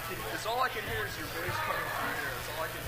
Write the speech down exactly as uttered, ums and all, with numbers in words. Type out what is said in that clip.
Because all I can hear is your voice coming through here. That's all I can